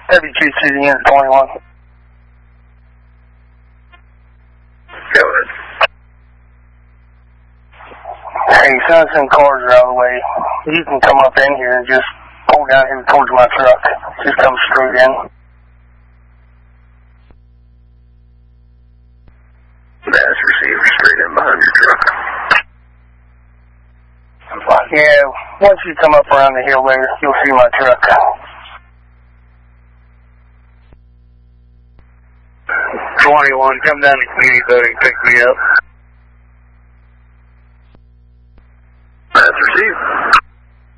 WQC to unit 21. Go ahead. Hey, Sunset cars are out of the way. You can come up in here and just pull down here towards my truck. Just come straight in. That's receiver straight in behind your truck. Yeah, once you come up around the hill there, you'll see my truck. 21, come down to community building, pick me up.